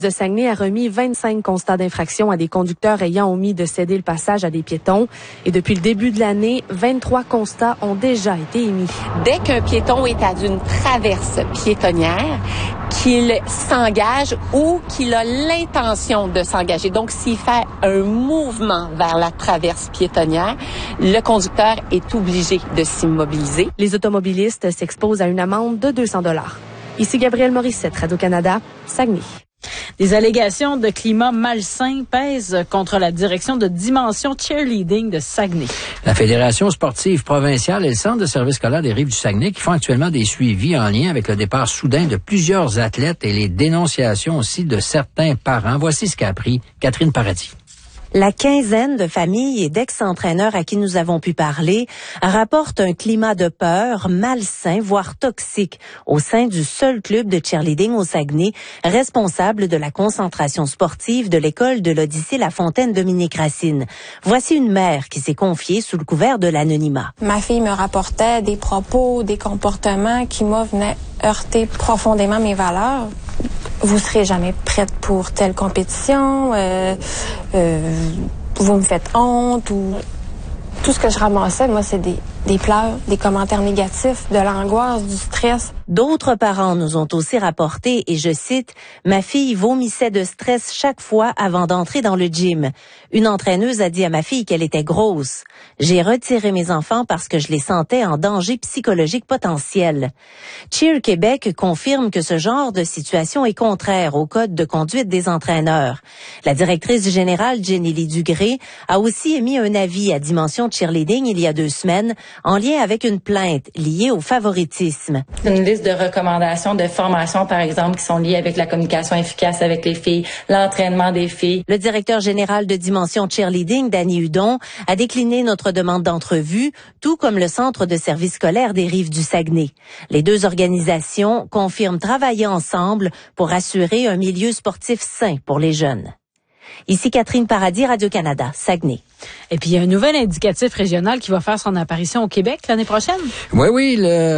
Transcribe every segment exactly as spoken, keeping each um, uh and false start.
de Saguenay a remis vingt-cinq constats d'infraction à des conducteurs ayant omis de céder le passage à des piétons. Et depuis le début de l'année, vingt-trois constats ont déjà été émis. Dès qu'un piéton est à une traverse piétonnière, qu'il s'engage ou qu'il a l'intention de s'engager. Donc, s'il fait un mouvement vers la traverse piétonnière, le conducteur est obligé de s'immobiliser. Les automobilistes s'exposent à une amende de deux cents dollars. Ici Gabrielle Morissette, Radio-Canada, Saguenay. Des allégations de climat malsain pèsent contre la direction de Dimension Cheerleading de Saguenay. La Fédération sportive provinciale et le Centre de service scolaire des Rives du Saguenay qui font actuellement des suivis en lien avec le départ soudain de plusieurs athlètes et les dénonciations aussi de certains parents. Voici ce qu'a appris Catherine Paradis. La quinzaine de familles et d'ex-entraîneurs à qui nous avons pu parler rapportent un climat de peur malsain, voire toxique, au sein du seul club de cheerleading au Saguenay, responsable de la concentration sportive de l'école de l'Odyssée La Fontaine Dominique Racine. Voici une mère qui s'est confiée sous le couvert de l'anonymat. Ma fille me rapportait des propos, des comportements qui, moi, venaient heurter profondément mes valeurs. Vous serez jamais prête pour telle compétition, euh, euh, vous me faites honte, ou tout ce que je ramassais, moi, c'est des, des pleurs, des commentaires négatifs, de l'angoisse, du stress. D'autres parents nous ont aussi rapporté, et je cite, « Ma fille vomissait de stress chaque fois avant d'entrer dans le gym. Une entraîneuse a dit à ma fille qu'elle était grosse. J'ai retiré mes enfants parce que je les sentais en danger psychologique potentiel. » Cheer Québec confirme que ce genre de situation est contraire au code de conduite des entraîneurs. La directrice générale Jenny-Lee Dugré a aussi émis un avis à Dimension Cheerleading il y a deux semaines en lien avec une plainte liée au favoritisme. Une liste de recommandations de formation, par exemple, qui sont liées avec la communication efficace avec les filles, l'entraînement des filles. Le directeur général de Dimension Cheerleading, Danny Hudon, a décliné notre demande d'entrevue, tout comme le Centre de service scolaire des Rives du Saguenay. Les deux organisations confirment travailler ensemble pour assurer un milieu sportif sain pour les jeunes. Ici Catherine Paradis, Radio-Canada, Saguenay. Et puis, il y a un nouvel indicatif régional qui va faire son apparition au Québec l'année prochaine. Oui, oui,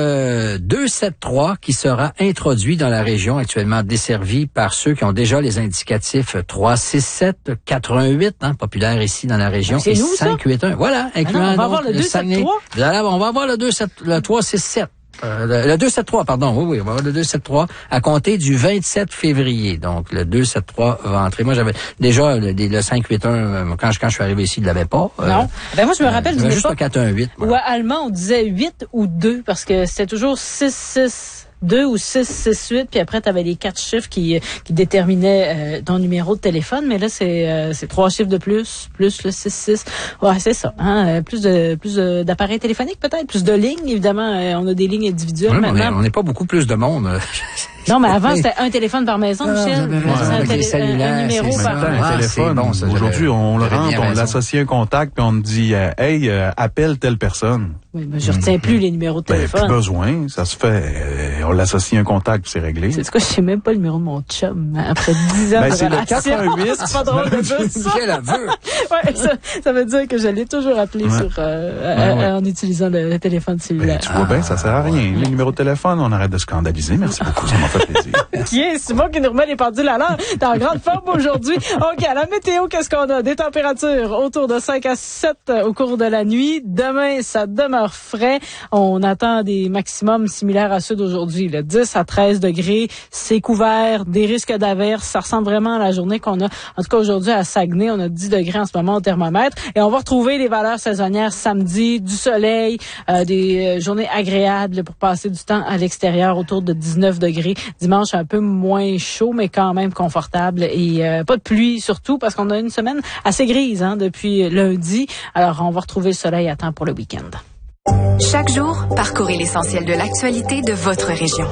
le deux sept trois qui sera introduit dans la région, actuellement desservi par ceux qui ont déjà les indicatifs trois six sept, quatre un huit, hein, populaire ici dans la région, c'est et nous, cinq huit un. Voilà, incluant ah non, on va donc avoir le deux sept trois. On va avoir le deux sept, le trois six sept. Euh, le, le deux sept trois, pardon, oui, oui, on va avoir le deux sept trois à compter du vingt-sept février. Donc, le deux sept trois va entrer. Moi, j'avais déjà le, le cinq huit un, quand je, quand je suis arrivé ici, il ne l'avait pas. Non. Euh, ben moi, je me rappelle d'une juste époque le quatre un huit. Voilà. Où à allemand, on disait huit ou deux, parce que c'était toujours six six deux ou six six huit, puis après, tu avais les quatre chiffres qui qui déterminaient euh, ton numéro de téléphone, mais là, c'est euh, c'est trois chiffres de plus, plus le six six. Ouais, c'est ça. Hein? Plus de plus de, d'appareils téléphoniques, peut-être, plus de lignes, évidemment. Euh, on a des lignes individuelles ouais, maintenant. On n'est pas beaucoup plus de monde. Non, mais avant, c'était un téléphone par maison, ah, Michel. Ouais, un, avec télé- les cellulaires, un numéro c'est par ça, un ah, téléphone. Bon, ça, aujourd'hui, on le rentre, on raison. l'associe à un contact, puis on dit euh, « Hey, euh, appelle telle personne ». Oui, mais je retiens plus les numéros de téléphone. Ben, plus besoin, ça se fait. Euh, on l'associe à un contact, puis c'est réglé. C'est quoi, je sais même pas le numéro de mon chum, hein, après dix ans ben, de c'est relation. le quatre un huit. C'est pas drôle de dire ça. Quel aveu! Ouais, ça, ça veut dire que je l'ai toujours appelé ouais. sur, euh, ouais, à, ouais. en utilisant le, le téléphone cellulaire. Ben, tu vois bien, ça sert à rien. Les numéros de téléphone, on arrête de scandaliser. Merci beaucoup, ça m'a fait plaisir. Qui est Simon qui nous remet les pendules à l'heure. T'es en grande forme aujourd'hui. OK, à la météo, qu'est-ce qu'on a? Des températures autour de cinq à sept au cours de la nuit. Demain, ça demeure frais. On attend des maximums similaires à ceux d'aujourd'hui. Le dix à treize degrés, c'est couvert, des risques d'averse. Ça ressemble vraiment à la journée qu'on a. En tout cas, aujourd'hui, à Saguenay, on a dix degrés en ce moment au thermomètre. Et on va retrouver les valeurs saisonnières samedi, du soleil, euh, des journées agréables pour passer du temps à l'extérieur autour de dix-neuf degrés. Dimanche, un peu moins chaud, mais quand même confortable. Et euh, pas de pluie surtout, parce qu'on a une semaine assez grise hein, depuis lundi. Alors, on va retrouver le soleil à temps pour le week-end. Chaque jour, parcourez l'essentiel de l'actualité de votre région.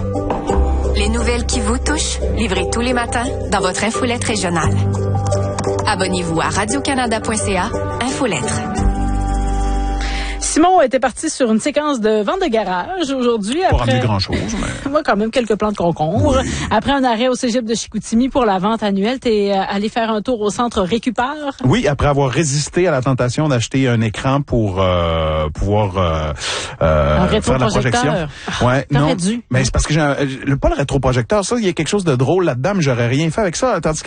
Les nouvelles qui vous touchent, livrées tous les matins dans votre infolette régionale. Abonnez-vous à radio canada point c a, Infolettre. Simon était parti sur une séquence de vente de garage aujourd'hui. Pas après... ramener grand-chose, mais... Moi, quand même, quelques plants de concombre. Oui. Après un arrêt au cégep de Chicoutimi pour la vente annuelle, t'es allé faire un tour au centre Récupère. Oui, après avoir résisté à la tentation d'acheter un écran pour euh, pouvoir euh, euh, faire la projection. Ouais, T'aurais non, dû. mais c'est parce que j'ai un, le, pas le rétroprojecteur, ça, il y a quelque chose de drôle là-dedans, mais j'aurais rien fait avec ça. Tandis